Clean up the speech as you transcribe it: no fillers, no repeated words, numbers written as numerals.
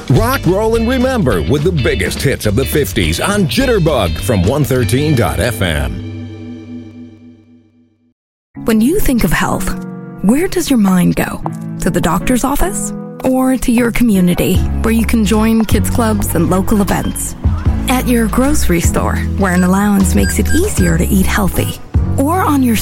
Rock, roll, and remember with the biggest hits of the 50s on Jitterbug from 113.fm. When you think of health, where does your mind go? To the doctor's office? Or to your community, where you can join kids clubs and local events? At your grocery store, where an allowance makes it easier to eat healthy? Or on your